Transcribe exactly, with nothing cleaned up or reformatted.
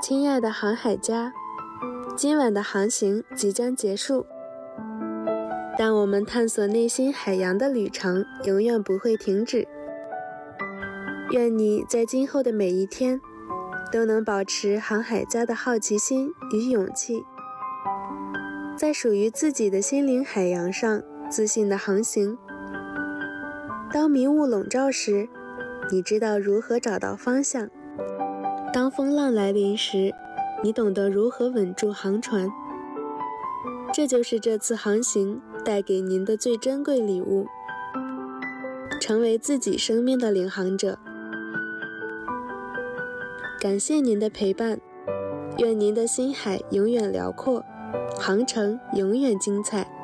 亲爱的航海家，今晚的航行即将结束，但我们探索内心海洋的旅程永远不会停止。愿你在今后的每一天都能保持航海家的好奇心与勇气，在属于自己的心灵海洋上自信地航行。当迷雾笼罩时，你知道如何找到方向；当风浪来临时，你懂得如何稳住航船。这就是这次航行带给您的最珍贵礼物，成为自己生命的领航者。感谢您的陪伴，愿您的心海永远辽阔，航程永远精彩。